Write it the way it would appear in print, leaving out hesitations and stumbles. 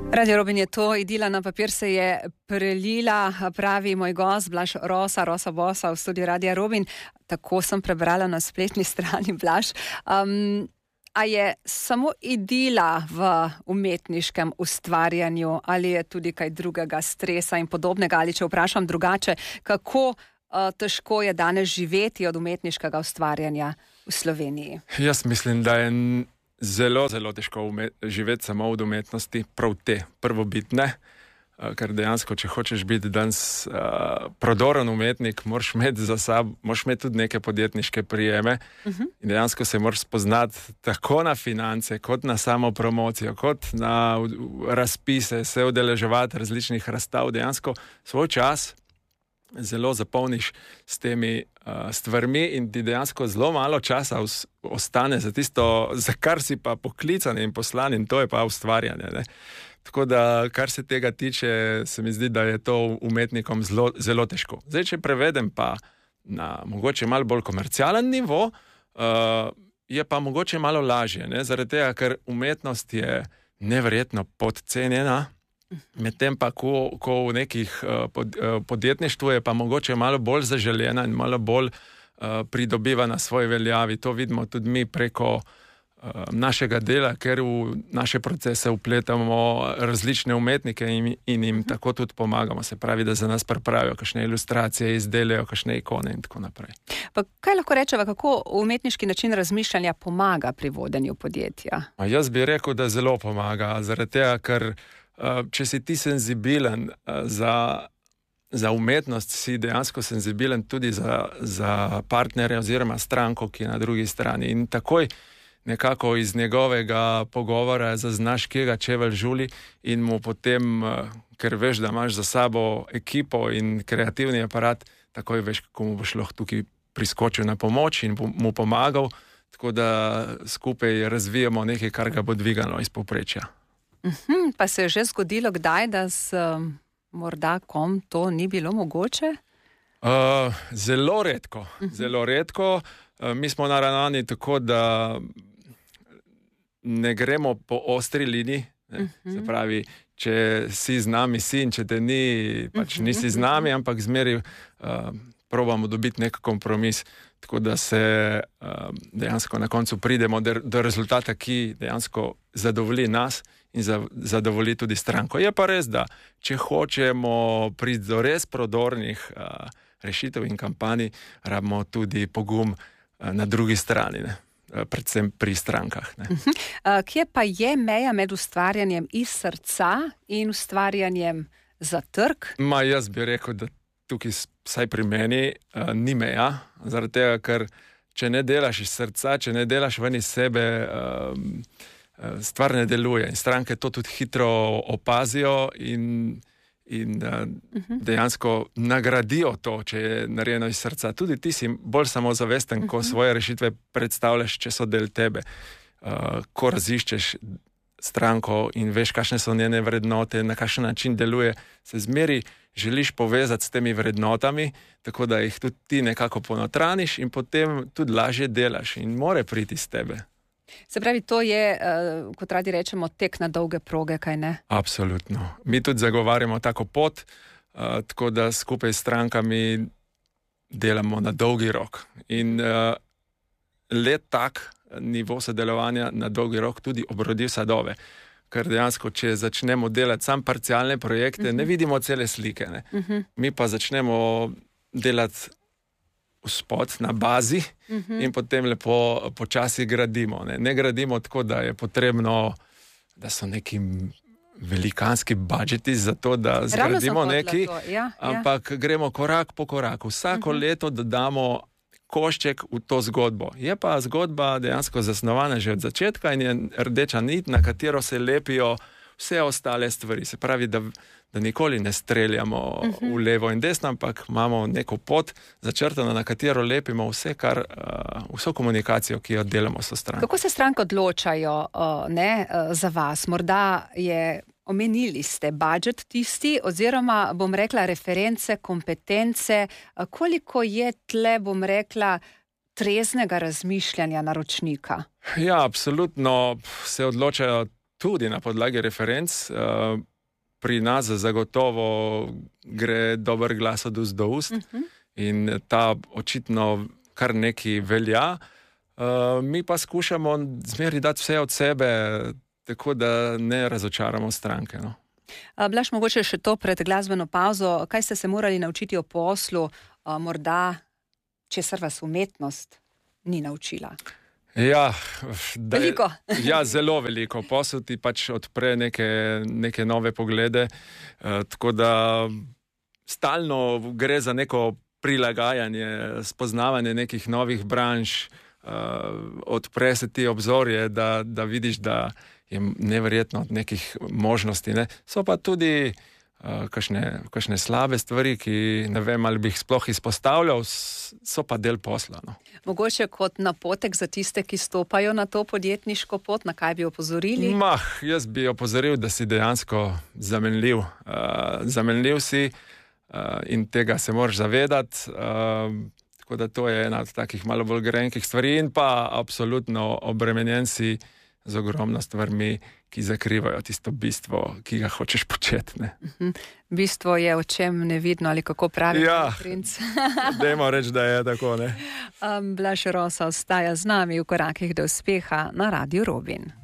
Radio Robin je to, idila na papir se je prelila, pravi moj gost Blaž Rosa Bosa v studiu Radia Robin. Tako sem prebrala na spletni strani, Blaž. A je samo idila v umetniškem ustvarjanju ali je tudi kaj drugega, stresa in podobnega? Ali če vprašam drugače, kako težko je danes živeti od umetniškega ustvarjanja v Sloveniji? Jaz mislim, da je zelo težko živeti samo od umetnosti, prav te prvobitne, ker dejansko, če hočeš biti danes prodoren umetnik, moraš imeti za sabo, moraš imeti tudi neke podjetniške prijeme in dejansko se moraš spoznati tako na finance, kot na samo promocijo, kot na razpise, se udeleževati različnih razstav, dejansko svoj čas zelo zapolniš s temi stvarmi in ti dejansko zelo malo časa ostane za tisto, za kar si pa poklican in poslan, in to je pa ustvarjanje, ne? Tako da, kar se tega tiče, se mi zdi, da je to umetnikom zelo težko. Zdaj, če prevedem pa na mogoče malo bolj komercialen nivo, je pa mogoče malo lažje, ne? Zaradi tega, ker umetnost je neverjetno podcenjena, medtem pa, ko v nekih podjetništvu je pa mogoče malo bolj zaželjena in malo bolj pridobiva na svoji veljavi. To vidimo tudi mi preko našega dela, ker v naše procese vpletamo različne umetnike in jim tako tudi pomagamo. Se pravi, da za nas pripravijo kakšne ilustracije, izdelajo kakšne ikone in tako naprej. Pa kaj lahko rečeva, kako umetniški način razmišljanja pomaga pri vodenju podjetja? Jaz bi rekel, da zelo pomaga, zaradi tega, ker če si ti senzibilen za umetnost, si dejansko senzibilen tudi za partnerja oziroma stranko, ki je na drugi strani. In takoj nekako iz njegovega pogovora zaznaš, kje ga čevelj žuli in mu potem, ker veš, da imaš za sabo ekipo in kreativni aparat, takoj veš, kako mu boš lahko tukaj priskočil na pomoč in mu pomagal, tako da skupaj razvijamo nekaj, kar ga bo dvigalo iz povprečja. Pa se je že zgodilo kdaj, da morda kom to ni bilo mogoče? Zelo redko. Mi smo naravnani tako, da ne gremo po ostri liniji. Se pravi, če si z nami si in če te ni, pač nisi z nami, ampak zmeri probamo dobiti nek kompromis, tako da se dejansko na koncu pridemo do rezultata, ki dejansko zadovolji nas in zadovolji tudi stranko. Je pa res, da če hočemo priti do res prodornih rešitev in kampanj, rabimo tudi pogum na drugi strani, ne? Predvsem pri strankah. Ne? Kje pa je meja med ustvarjanjem iz srca in ustvarjanjem za trg? Jaz bi rekel, da tukaj vsaj pri meni ni meja, zaradi tega, ker če ne delaš iz srca, če ne delaš ven iz sebe, stvar ne deluje in stranke to tudi hitro opazijo in dejansko nagradijo to, če je narejeno iz srca. Tudi ti si bolj samozavesten, ko svoje rešitve predstavljaš, če so del tebe. Ko raziščeš stranko in veš, kakšne so njene vrednote, na kakšen način deluje, se zmeri želiš povezati s temi vrednotami, tako da jih tudi ti nekako ponotraniš in potem tudi lažje delaš in more priti iz tebe. Se pravi, to je, kot radi rečemo, tek na dolge proge, kaj ne? Absolutno. Mi tudi zagovarjamo tako pot, tako da skupaj s strankami delamo na dolgi rok. In tak nivo sodelovanja na dolgi rok tudi obrodi sadove. Ker dejansko, če začnemo delati sam parcialne projekte, ne vidimo cele slike. Ne? Mi pa začnemo delati spod na bazi in potem lepo počasi gradimo. Ne gradimo tako, da je potrebno, da so neki velikanski budžeti za to, da zgradimo neki, ampak gremo korak po koraku. Vsako leto dodamo košček v to zgodbo. Je pa zgodba dejansko zasnovana že od začetka in je rdeča nit, na katero se lepijo vse ostale stvari. Se pravi, da nikoli ne streljamo v levo in desno, ampak imamo neko pot začrtano, na katero lepimo vso komunikacijo, ki jo delamo s stranko. Kako se stranke odločajo za vas? Morda omenili ste budžet tisti, oziroma bom rekla reference, kompetence. Koliko je tle, bom rekla, treznega razmišljanja naročnika? Ja, absolutno se odločajo tudi na podlagi referenc. Pri nas zagotovo gre dober glas od ust do ust in ta očitno kar nekaj velja. Mi pa skušamo zmeraj dati vse od sebe, tako da ne razočaramo stranke. No. Blaž, mogoče še to pred glasbeno pauzo. Kaj ste se morali naučiti o poslu, morda česar vas umetnost ni naučila? Ja, veliko. Ja, zelo veliko. Posel ti pač odpre neke nove poglede, tako da stalno gre za neko prilagajanje, spoznavanje nekih novih branž, odpre se ti obzorje, da vidiš, da je neverjetno nekih možnosti. Ne? So pa tudi kakšne slabe stvari, ki ne vem, ali bi jih sploh izpostavljal, so pa del posla. No. Mogoče kot napotek za tiste, ki stopajo na to podjetniško pot, na kaj bi opozorili? Jaz bi opozoril, da si dejansko zamenljiv. Zamenljiv si in tega se moraš zavedati. Tako da to je ena od takih malo bolj grenkih stvari in pa absolutno obremenjen si z ogromno stvarmi, ki zakrivajo tisto bistvo, ki ga hočeš početi. Ne? Bistvo je o čem nevidno ali kako pravi princ. Dajmo reči, da je tako. Ne? Blaž Rosa ostaja z nami v korakih do uspeha na Radiu Robin.